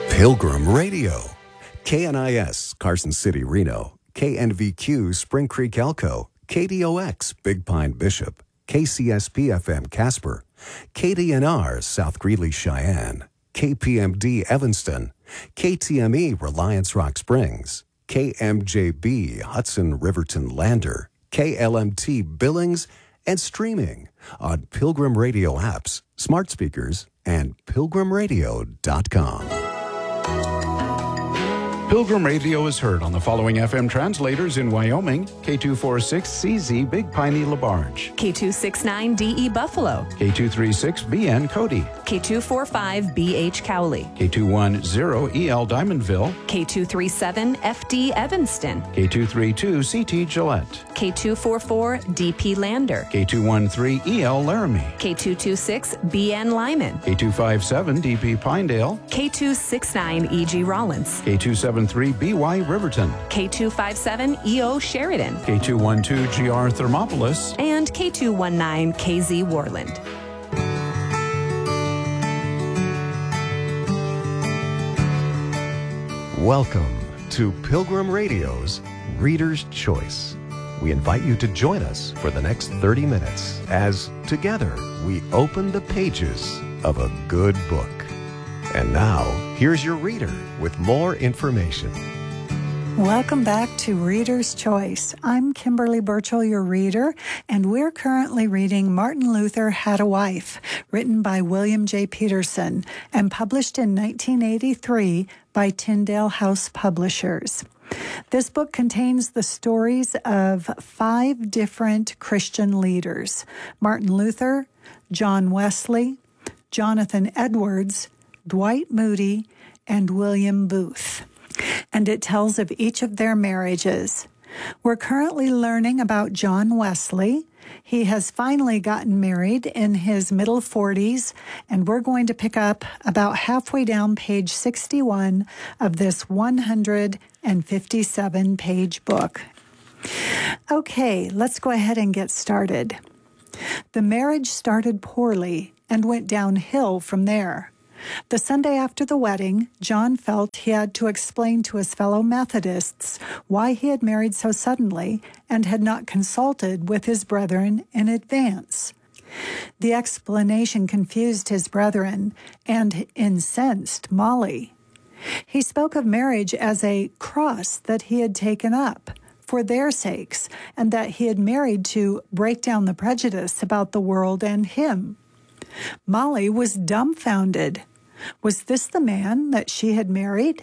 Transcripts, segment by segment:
Pilgrim Radio. KNIS, Carson City, Reno. KNVQ, Spring Creek, Elko. KDOX, Big Pine, Bishop. KCSP-FM, Casper. KDNR, South Greeley, Cheyenne. KPMD, Evanston. KTME, Reliance Rock Springs. KMJB, Hudson Riverton Lander. KLMT, Billings, and streaming on Pilgrim Radio apps, smart speakers, and pilgrimradio.com. Pilgrim Radio is heard on the following FM translators in Wyoming: K246CZ Big Piney LaBarge, K269DE Buffalo, K236BN Cody, K245BH Cowley, K210EL Diamondville, K237FD Evanston, K232CT Gillette, K244DP Lander, K213EL Laramie, K226BN Lyman, K257DP Pinedale, K269EG Rollins, K273BY Riverton, K257EO Sheridan, K212GR Thermopolis, and K219KZ Warland. Welcome to Pilgrim Radio's Reader's Choice. We invite you to join us for the next 30 minutes as together we open the pages of a good book. And now, here's your reader with more information. Welcome back to Reader's Choice. I'm Kimberly Burchell, your reader, and we're currently reading Martin Luther Had a Wife, written by William J. Peterson and published in 1983 by Tyndale House Publishers. This book contains the stories of 5 different Christian leaders: Martin Luther, John Wesley, Jonathan Edwards, Dwight Moody, and William Booth. And it tells of each of their marriages. We're currently learning about John Wesley. He has finally gotten married in his middle 40s, and we're going to pick up about halfway down page 61 of this 157-page book. Okay, let's go ahead and get started. The marriage started poorly and went downhill from there. The Sunday after the wedding, John felt he had to explain to his fellow Methodists why he had married so suddenly and had not consulted with his brethren in advance. The explanation confused his brethren and incensed Molly. He spoke of marriage as a cross that he had taken up for their sakes, and that he had married to break down the prejudice about the world and him. Molly was dumbfounded. Was this the man that she had married?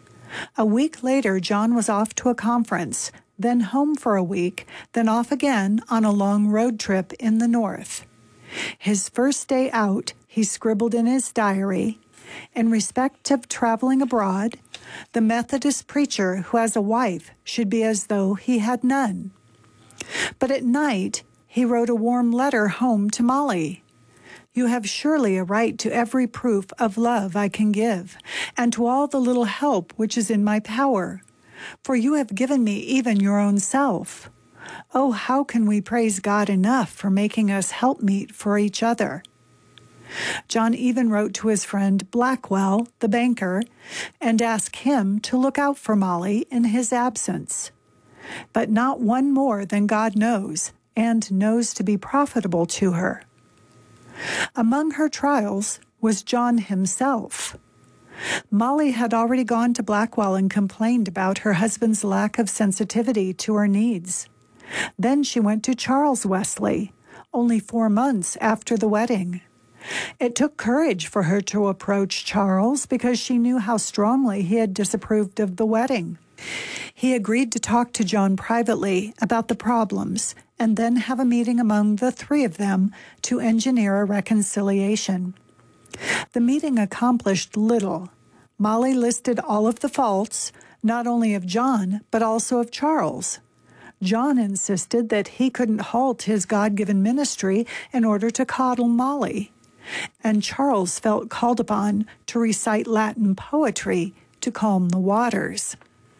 A week later, John was off to a conference, then home for a week, then off again on a long road trip in the north. His first day out, he scribbled in his diary, "In respect of traveling abroad, the Methodist preacher who has a wife should be as though he had none." But at night, he wrote a warm letter home to Molly. "You have surely a right to every proof of love I can give, and to all the little help which is in my power, for you have given me even your own self. Oh, how can we praise God enough for making us helpmeet for each other?" John even wrote to his friend Blackwell, the banker, and asked him to look out for Molly in his absence. But not one more than God knows, and knows to be profitable to her. Among her trials was John himself. Molly had already gone to Blackwell and complained about her husband's lack of sensitivity to her needs. Then she went to Charles Wesley, only 4 months after the wedding. It took courage for her to approach Charles because she knew how strongly he had disapproved of the wedding. He agreed to talk to John privately about the problems and then have a meeting among the 3 of them to engineer a reconciliation. The meeting accomplished little. Molly listed all of the faults, not only of John, but also of Charles. John insisted that he couldn't halt his God-given ministry in order to coddle Molly. And Charles felt called upon to recite Latin poetry to calm the waters.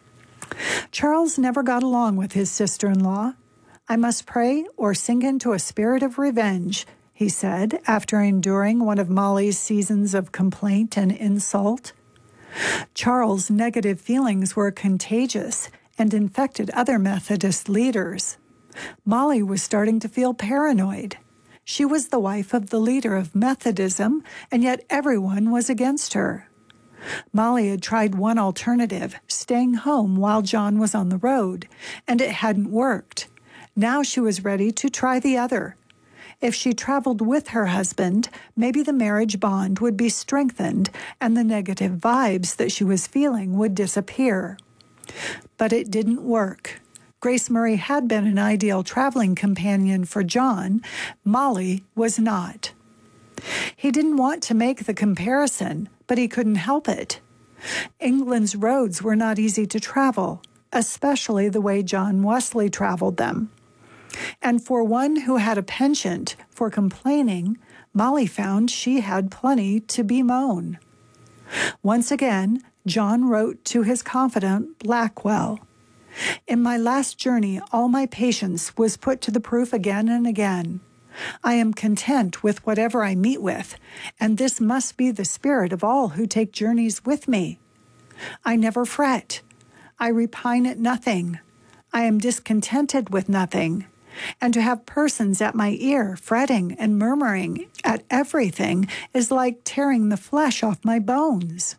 Charles never got along with his sister-in-law. "I must pray or sink into a spirit of revenge," he said, after enduring one of Molly's seasons of complaint and insult. Charles' negative feelings were contagious and infected other Methodist leaders. Molly was starting to feel paranoid. She was the wife of the leader of Methodism, and yet everyone was against her. Molly had tried one alternative, staying home while John was on the road, and it hadn't worked. Now she was ready to try the other. If she traveled with her husband, maybe the marriage bond would be strengthened and the negative vibes that she was feeling would disappear. But it didn't work. Grace Murray had been an ideal traveling companion for John. Molly was not. He didn't want to make the comparison, but he couldn't help it. England's roads were not easy to travel, especially the way John Wesley traveled them. And for one who had a penchant for complaining, Molly found she had plenty to bemoan. Once again, John wrote to his confidant, Blackwell, "In my last journey, all my patience was put to the proof again and again. I am content with whatever I meet with, and this must be the spirit of all who take journeys with me. I never fret. I repine at nothing. I am discontented with nothing. And to have persons at my ear fretting and murmuring at everything is like tearing the flesh off my bones."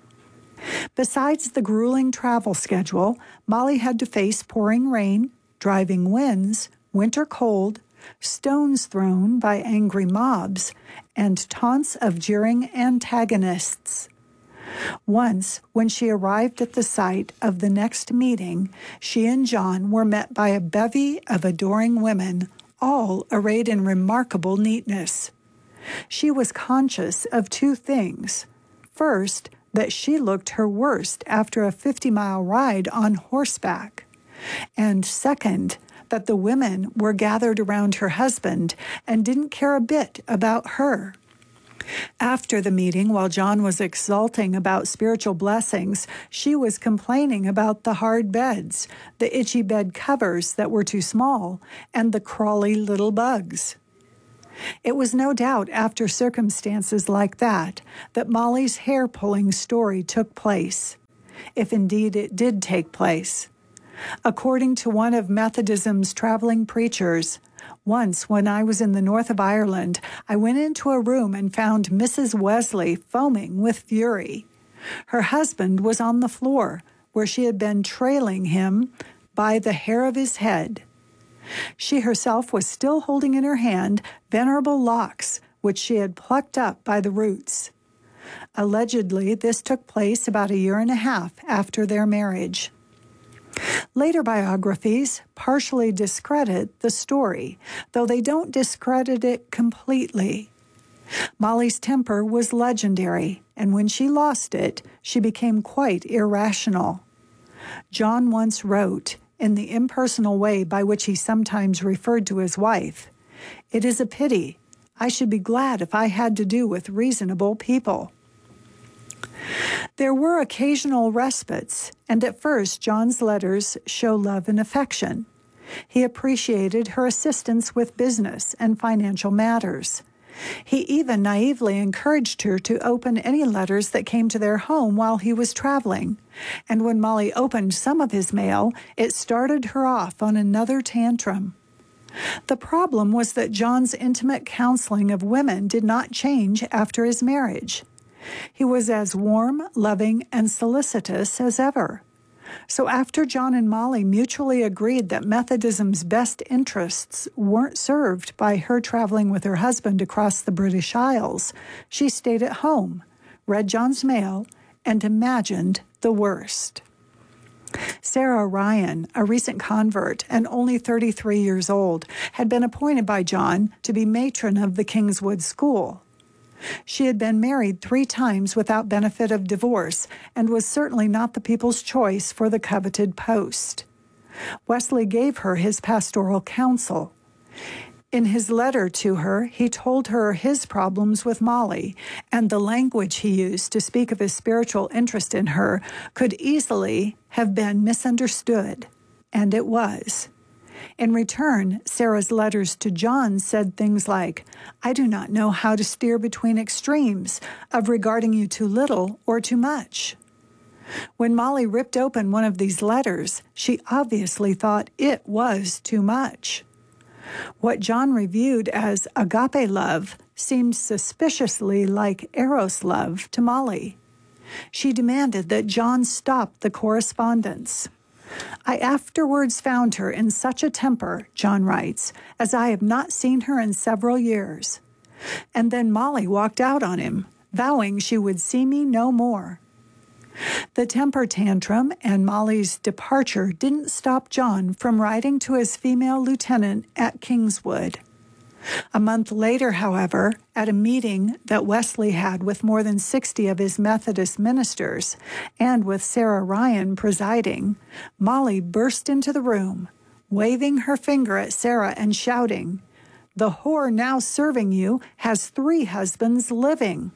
Besides the grueling travel schedule, Molly had to face pouring rain, driving winds, winter cold, stones thrown by angry mobs, and taunts of jeering antagonists. Once, when she arrived at the site of the next meeting, she and John were met by a bevy of adoring women, all arrayed in remarkable neatness. She was conscious of two things. First, that she looked her worst after a 50-mile ride on horseback. And second, that the women were gathered around her husband and didn't care a bit about her. After the meeting, while John was exulting about spiritual blessings, she was complaining about the hard beds, the itchy bed covers that were too small, and the crawly little bugs. It was no doubt after circumstances like that Molly's hair-pulling story took place, if indeed it did take place. According to one of Methodism's traveling preachers, once when I was in the north of Ireland, I went into a room and found Mrs. Wesley foaming with fury. Her husband was on the floor, where she had been trailing him by the hair of his head. She herself was still holding in her hand venerable locks, which she had plucked up by the roots. Allegedly, this took place about a year and a half after their marriage. Later biographies partially discredit the story, though they don't discredit it completely. Molly's temper was legendary, and when she lost it, she became quite irrational. John once wrote, in the impersonal way by which he sometimes referred to his wife, "It is a pity. I should be glad if I had to do with reasonable people." There were occasional respites, and at first John's letters show love and affection. He appreciated her assistance with business and financial matters. He even naively encouraged her to open any letters that came to their home while he was traveling. And when Molly opened some of his mail, it started her off on another tantrum. The problem was that John's intimate counseling of women did not change after his marriage. He was as warm, loving, and solicitous as ever. So after John and Molly mutually agreed that Methodism's best interests weren't served by her traveling with her husband across the British Isles, she stayed at home, read John's mail, and imagined the worst. Sarah Ryan, a recent convert and only 33 years old, had been appointed by John to be matron of the Kingswood School. She had been married 3 times without benefit of divorce and was certainly not the people's choice for the coveted post. Wesley gave her his pastoral counsel. In his letter to her, he told her his problems with Molly, and the language he used to speak of his spiritual interest in her could easily have been misunderstood, and it was. In return, Sarah's letters to John said things like, "I do not know how to steer between extremes of regarding you too little or too much." When Molly ripped open one of these letters, she obviously thought it was too much. What John reviewed as agape love seemed suspiciously like eros love to Molly. She demanded that John stop the correspondence. I afterwards found her in such a temper, John writes, as I have not seen her in several years. And then Molly walked out on him, vowing she would see me no more. The temper tantrum and Molly's departure didn't stop John from writing to his female lieutenant at Kingswood. A month later, however, at a meeting that Wesley had with more than 60 of his Methodist ministers, and with Sarah Ryan presiding, Molly burst into the room, waving her finger at Sarah and shouting, "The whore now serving you has 3 husbands living."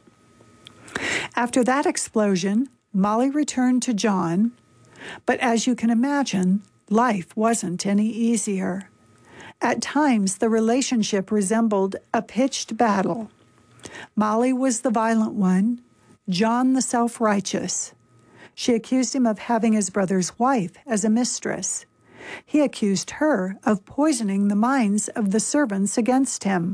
After that explosion, Molly returned to John, but as you can imagine, life wasn't any easier. At times, the relationship resembled a pitched battle. Molly was the violent one, John the self-righteous. She accused him of having his brother's wife as a mistress. He accused her of poisoning the minds of the servants against him.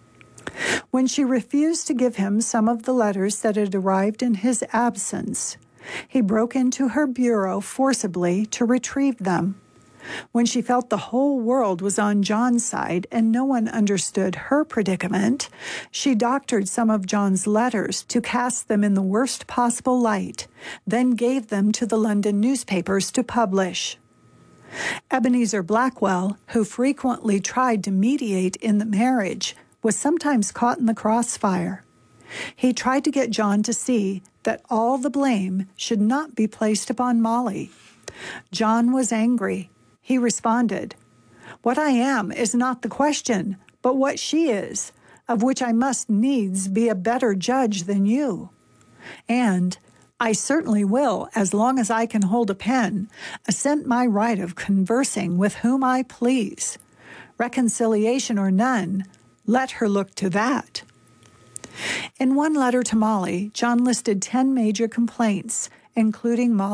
When she refused to give him some of the letters that had arrived in his absence, he broke into her bureau forcibly to retrieve them. When she felt the whole world was on John's side and no one understood her predicament, she doctored some of John's letters to cast them in the worst possible light, then gave them to the London newspapers to publish. Ebenezer Blackwell, who frequently tried to mediate in the marriage, was sometimes caught in the crossfire. He tried to get John to see that all the blame should not be placed upon Molly. John was angry. He responded, "What I am is not the question, but what she is, of which I must needs be a better judge than you. And I certainly will, as long as I can hold a pen, assent my right of conversing with whom I please. Reconciliation or none, let her look to that." In one letter to Molly, John listed 10 major complaints, including Molly